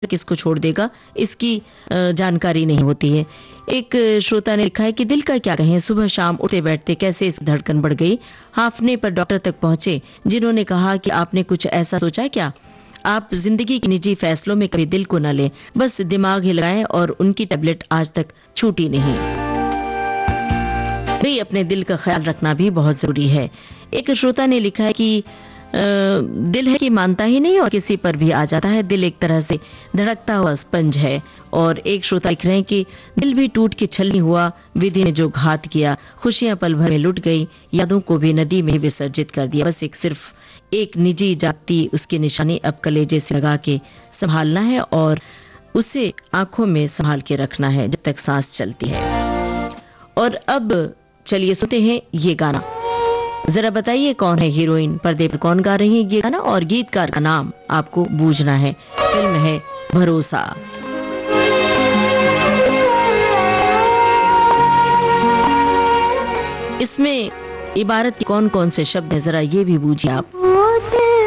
किसको छोड़ देगा, इसकी जानकारी नहीं होती है। एक श्रोता ने लिखा है कि दिल का क्या कहें, सुबह शाम उठते बैठते कैसे इस धड़कन बढ़ गई। हांफने पर डॉक्टर तक पहुंचे, जिन्होंने कहा कि आपने कुछ ऐसा सोचा है क्या? आप जिंदगी के निजी फैसलों में कभी दिल को न लें, बस दिमाग ही लगाएं, और उनकी टैबलेट आज तक छूटी नहीं। भाई अपने दिल का ख्याल रखना भी बहुत जरूरी है। एक श्रोता ने लिखा है कि दिल है कि मानता ही नहीं और किसी पर भी आ जाता है। दिल एक तरह से धड़कता हुआ स्पंज है। और एक श्रोता लिख रहे हैं कि दिल भी टूट के छलनी हुआ, विधि ने जो घात किया, खुशियां पल भर में लुट गई, यादों को भी नदी में विसर्जित कर दिया। बस सिर्फ एक निजी जाति उसकी निशानी अब कलेजे से लगा के संभालना है और उसे आंखों में संभाल के रखना है जब तक सांस चलती है। और अब चलिए सुनते हैं ये गाना। जरा बताइए कौन है हीरोइन, पर्दे पर कौन गा रही है ये गाना, और गीतकार का नाम आपको बूझना है। फिल्म है भरोसा। इसमें इबारत कौन कौन से शब्द हैं, जरा ये भी बूझिए आप।